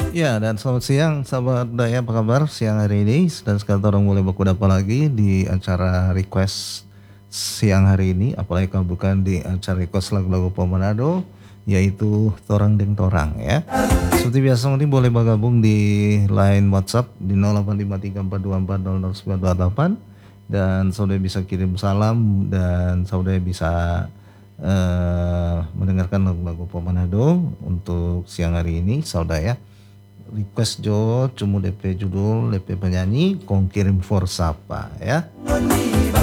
Ya, dan selamat siang sahabat Daya, apa kabar siang hari ini? Dan sekarang orang mulai baku dapat lagi di acara request siang hari ini, apalagi kalau bukan di acara request lagu-lagu Pemanado, yaitu Torang Deng Torang ya. Seperti biasa nanti boleh bergabung di line WhatsApp di 085342400928 dan saudara bisa kirim salam dan saudara bisa mendengarkan lagu-lagu Pemanado untuk siang hari ini saudara ya. Request Jo, cuma DP judul, DP penyanyi, kong kirim for sapa ya.